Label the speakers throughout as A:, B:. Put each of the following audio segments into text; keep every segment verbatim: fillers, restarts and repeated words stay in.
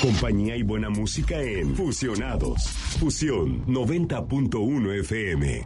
A: compañía y buena música en Fusionados. Fusión noventa punto uno F M.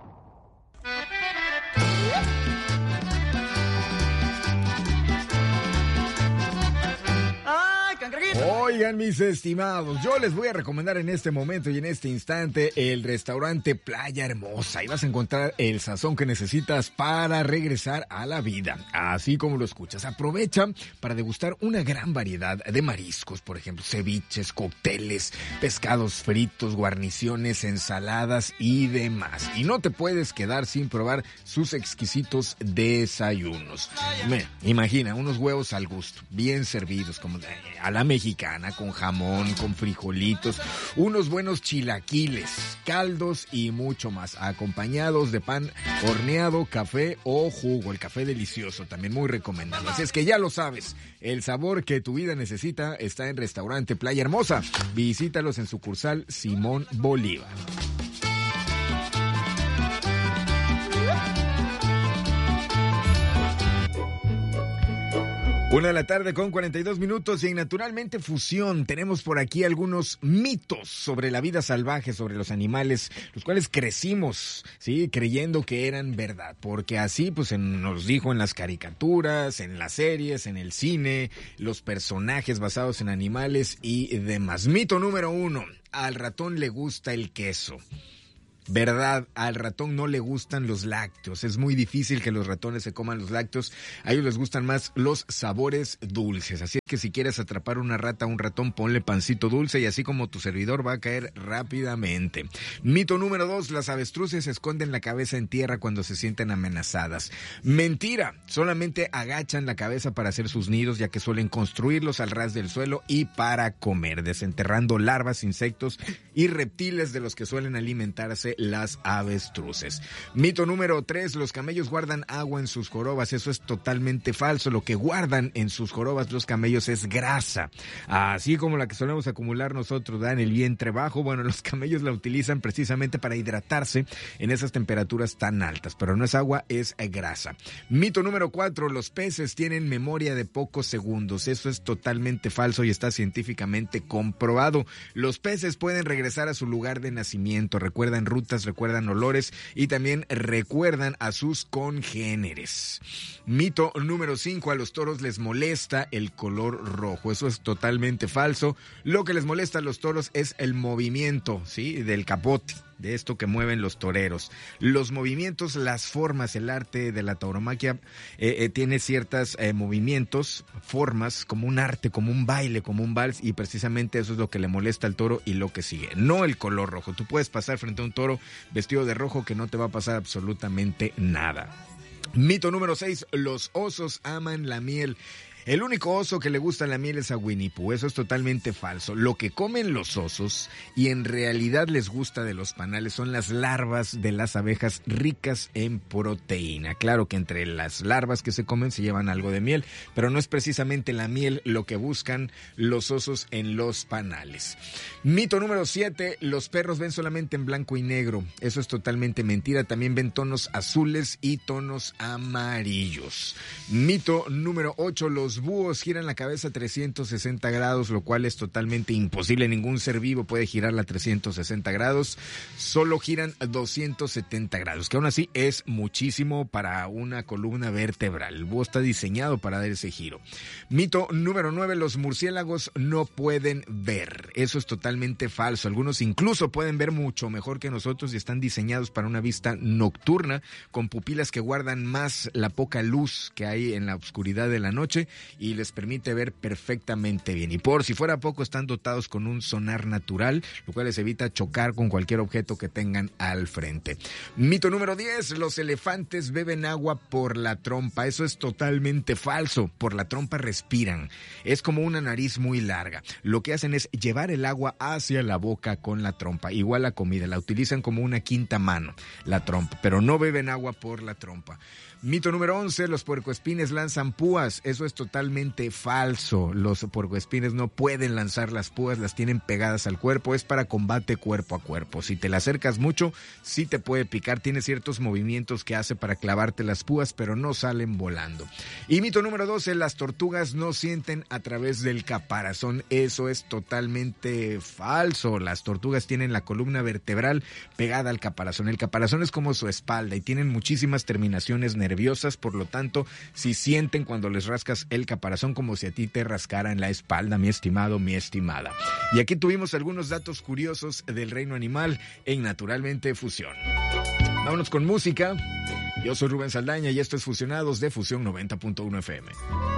B: Oigan, mis estimados, yo les voy a recomendar en este momento y en este instante el restaurante Playa Hermosa. Ahí vas a encontrar el sazón que necesitas para regresar a la vida, así como lo escuchas. Aprovecha para degustar una gran variedad de mariscos, por ejemplo, ceviches, cócteles, pescados fritos, guarniciones, ensaladas y demás. Y no te puedes quedar sin probar sus exquisitos desayunos. Mira, imagina, unos huevos al gusto, bien servidos, como a la mexicana, con jamón, con frijolitos, unos buenos chilaquiles, caldos y mucho más, acompañados de pan horneado, café o jugo. El café delicioso, también muy recomendable. Así es que ya lo sabes, el sabor que tu vida necesita está en Restaurante Playa Hermosa. Visítalos en sucursal Simón Bolívar. Una de la tarde con cuarenta y dos minutos y en Naturalmente Fusión tenemos por aquí algunos mitos sobre la vida salvaje, sobre los animales, los cuales crecimos, sí, creyendo que eran verdad, porque así pues en, nos dijo en las caricaturas, en las series, en el cine, los personajes basados en animales y demás. Mito número uno, al ratón le gusta el queso. Verdad, al ratón no le gustan los lácteos. Es muy difícil que los ratones se coman los lácteos. A ellos les gustan más los sabores dulces. Así que si quieres atrapar una rata o un ratón, ponle pancito dulce y así como tu servidor va a caer rápidamente. Mito número dos, las avestruces esconden la cabeza en tierra cuando se sienten amenazadas. Mentira, solamente agachan la cabeza para hacer sus nidos, ya que suelen construirlos al ras del suelo y para comer, desenterrando larvas, insectos y reptiles de los que suelen alimentarse las avestruces. Mito número tres, los camellos guardan agua en sus jorobas. Eso es totalmente falso. Lo que guardan en sus jorobas los camellos es grasa, así como la que solemos acumular nosotros, ¿da? En el vientre bajo. Bueno, los camellos la utilizan precisamente para hidratarse en esas temperaturas tan altas, pero no es agua, es grasa. Mito número cuatro, los peces tienen memoria de pocos segundos. Eso es totalmente falso y está científicamente comprobado. Los peces pueden regresar a su lugar de nacimiento, recuerdan rutas, recuerdan olores y también recuerdan a sus congéneres. Mito número cinco, a los toros les molesta el color rojo. Eso es totalmente falso. Lo que les molesta a los toros es el movimiento, ¿sí?, del capote, de esto que mueven los toreros. Los movimientos, las formas, el arte de la tauromaquia eh, eh, tiene ciertos eh, movimientos, formas, como un arte, como un baile, como un vals, y precisamente eso es lo que le molesta al toro y lo que sigue, no el color rojo. Tú puedes pasar frente a un toro vestido de rojo que no te va a pasar absolutamente nada. Mito número seis, los osos aman la miel. El único oso que le gusta la miel es a Winnie Pooh. Eso es totalmente falso. Lo que comen los osos y en realidad les gusta de los panales son las larvas de las abejas ricas en proteína. Claro que entre las larvas que se comen se llevan algo de miel, pero no es precisamente la miel lo que buscan los osos en los panales. Mito número siete, los perros ven solamente en blanco y negro. Eso es totalmente mentira. También ven tonos azules y tonos amarillos. Mito número ocho, los Los búhos giran la cabeza a trescientos sesenta grados, lo cual es totalmente imposible. Ningún ser vivo puede girarla a trescientos sesenta grados. Solo giran doscientos setenta grados, que aún así es muchísimo para una columna vertebral. El búho está diseñado para dar ese giro. Mito número nueve, los murciélagos no pueden ver. Eso es totalmente falso. Algunos incluso pueden ver mucho mejor que nosotros y están diseñados para una vista nocturna, con pupilas que guardan más la poca luz que hay en la oscuridad de la noche y les permite ver perfectamente bien. Y por si fuera poco, están dotados con un sonar natural, lo cual les evita chocar con cualquier objeto que tengan al frente. Mito número diez, los elefantes beben agua por la trompa. Eso es totalmente falso. Por la trompa respiran. Es como una nariz muy larga. Lo que hacen es llevar el agua hacia la boca con la trompa. Igual la comida, la utilizan como una quinta mano, la trompa, pero no beben agua por la trompa. Mito número once, los puercoespines lanzan púas. Eso es totalmente totalmente falso. Los puercoespines no pueden lanzar las púas, las tienen pegadas al cuerpo. Es para combate cuerpo a cuerpo. Si te le acercas mucho, sí te puede picar. Tiene ciertos movimientos que hace para clavarte las púas, pero no salen volando. Y mito número doce, las tortugas no sienten a través del caparazón. Eso es totalmente falso. Las tortugas tienen la columna vertebral pegada al caparazón. El caparazón es como su espalda y tienen muchísimas terminaciones nerviosas, por lo tanto, si sienten cuando les rascas el caparazón como si a ti te rascara en la espalda, mi estimado, mi estimada. Y aquí tuvimos algunos datos curiosos del reino animal en Naturalmente Fusión. Vámonos con música. Yo soy Rubén Saldaña y esto es Fusionados de Fusión noventa punto uno F M.